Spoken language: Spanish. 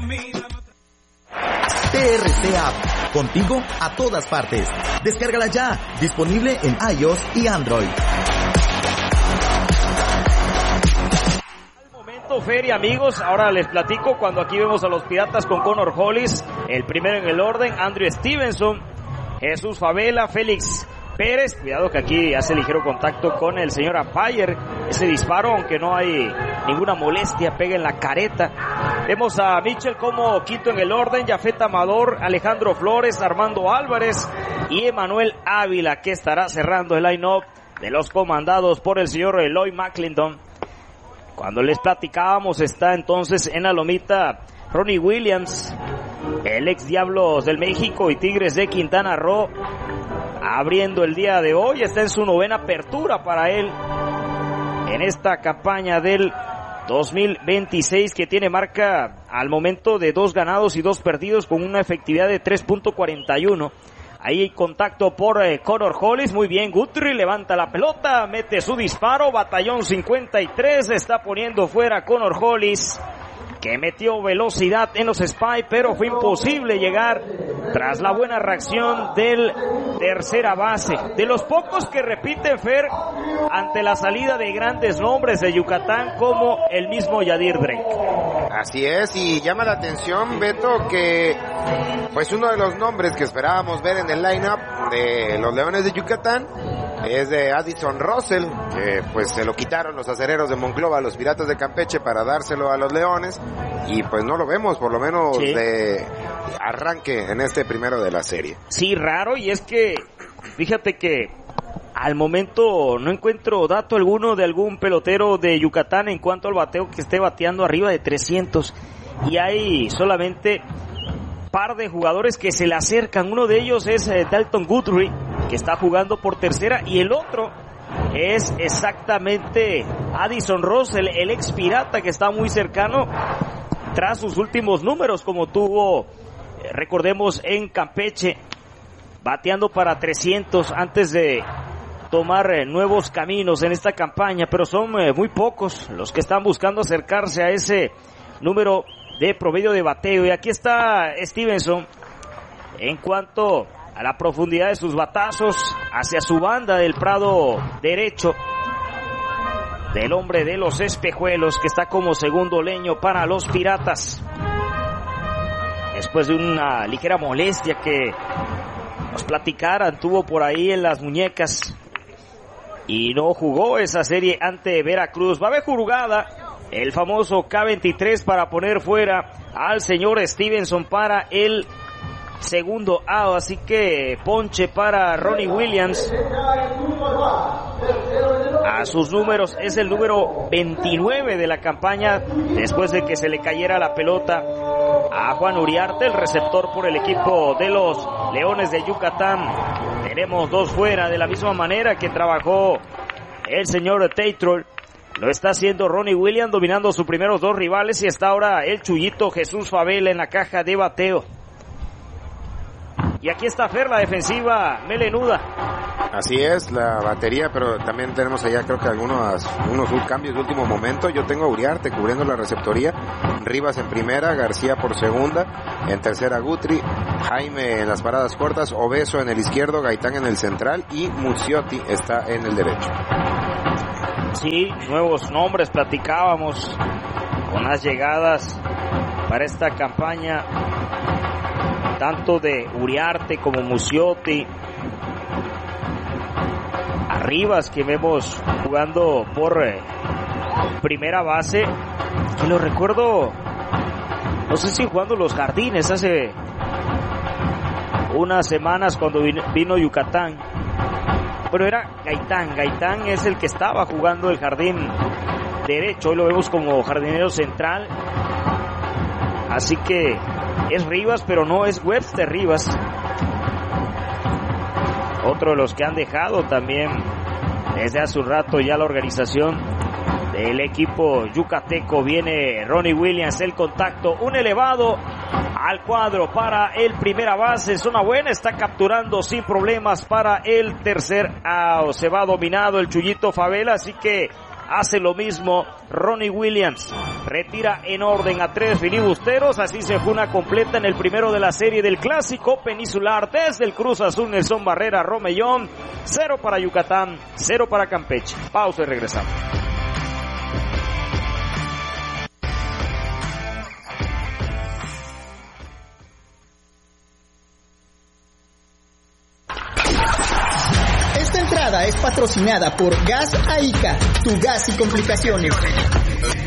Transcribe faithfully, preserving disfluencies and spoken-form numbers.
T R C App, contigo a todas partes. Descárgala ya, disponible en iOS y Android. Al momento, Feria, amigos, ahora les platico cuando aquí vemos a los Piratas con Connor Hollis, el primero en el orden, Andrew Stevenson, Jesús Favela, Félix Pérez, cuidado que aquí hace ligero contacto con el señor Apayer, ese disparo, aunque no hay ninguna molestia, pega en la careta. Vemos a Mitchell como quinto en el orden, Jafet Amador, Alejandro Flores, Armando Álvarez y Emanuel Ávila, que estará cerrando el line-up de los comandados por el señor Eloy McClendon. Cuando les platicábamos, está entonces en la lomita Ronnie Williams, el ex Diablos del México y Tigres de Quintana Roo, abriendo el día de hoy. Está en su novena apertura para él en esta campaña del dos mil veintiséis, que tiene marca al momento de dos ganados y dos perdidos con una efectividad de tres punto cuarenta y uno. Ahí hay contacto por eh, Connor Hollis, muy bien, Guthrie levanta la pelota, mete su disparo, batallón cincuenta y tres, está poniendo fuera Connor Hollis, que metió velocidad en los Spy, pero fue imposible llegar tras la buena reacción del tercera base. De los pocos que repiten, Fer, ante la salida de grandes nombres de Yucatán como el mismo Yadir Drake. Así es, y llama la atención, Beto, que pues uno de los nombres que esperábamos ver en el lineup de los Leones de Yucatán es de Addison Russell, que pues se lo quitaron los acereros de Monclova a los Piratas de Campeche para dárselo a los Leones, y pues no lo vemos, por lo menos sí, de arranque en este primero de la serie. Sí, raro, y es que fíjate que al momento no encuentro dato alguno de algún pelotero de Yucatán en cuanto al bateo que esté bateando arriba de trescientos, y hay solamente par de jugadores que se le acercan. Uno de ellos es eh, Dalton Guthrie, que está jugando por tercera, y el otro es exactamente Addison Russell, el ex Pirata, que está muy cercano tras sus últimos números como tuvo, eh, recordemos, en Campeche, bateando para trescientos antes de tomar eh, nuevos caminos en esta campaña, pero son eh, muy pocos los que están buscando acercarse a ese número de promedio de bateo. Y aquí está Stevenson en cuanto a la profundidad de sus batazos hacia su banda del prado derecho del hombre de los espejuelos, que está como segundo leño para los Piratas después de una ligera molestia que nos platicaran tuvo por ahí en las muñecas y no jugó esa serie ante Veracruz. Va a haber jugada, el famoso K veintitrés, para poner fuera al señor Stevenson para el segundo out, así que ponche para Ronnie Williams. A sus números, es el número veintinueve de la campaña, después de que se le cayera la pelota a Juan Uriarte, el receptor por el equipo de los Leones de Yucatán. Tenemos dos fuera, de la misma manera que trabajó el señor Taylor. Lo está haciendo Ronnie Williams, dominando sus primeros dos rivales, y está ahora el Chuyito Jesús Favela en la caja de bateo. Y aquí está Fer, la defensiva melenuda. Así es, la batería, pero también tenemos allá creo que algunos unos cambios de último momento. Yo tengo a Uriarte cubriendo la receptoría, Rivas en primera, García por segunda, en tercera Guthrie, Jaime en las paradas cortas, Obeso en el izquierdo, Gaitán en el central y Muciotti está en el derecho. Sí, nuevos nombres, platicábamos con las llegadas para esta campaña, tanto de Uriarte como Muciotti, Arribas, que vemos jugando por eh, primera base, que lo recuerdo, no sé si jugando los Jardines hace unas semanas cuando vino, vino Yucatán, pero era Gaitán, Gaitán es el que estaba jugando el jardín derecho, hoy lo vemos como jardinero central, así que es Rivas, pero no es Webster Rivas. Otro de los que han dejado también desde hace un rato ya la organización del equipo yucateco. Viene Ronnie Williams, el contacto, un elevado al cuadro para el primera base, zona buena, está capturando sin problemas para el tercer out. Se va dominado el Chuyito Favela, así que hace lo mismo Ronnie Williams. Retira en orden a tres filibusteros, así se fue una completa en el primero de la serie del Clásico Peninsular desde el Cruz Azul Nelson Barrera Romellón. Cero para Yucatán, cero para Campeche. Pausa y regresamos. Esta entrada es patrocinada por Gas Aica, tu gas y complicaciones.